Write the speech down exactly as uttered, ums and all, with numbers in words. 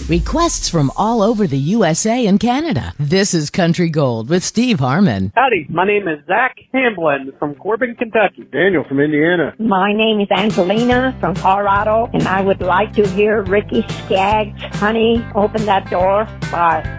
Requests from all over the U S A and Canada. This is Country Gold with Steve Harmon. Howdy, my name is Zach Hamblin from Corbin, Kentucky. Daniel from Indiana. My name is Angelina from Colorado, and I would like to hear Ricky Skaggs' Honey, Open That Door. Bye.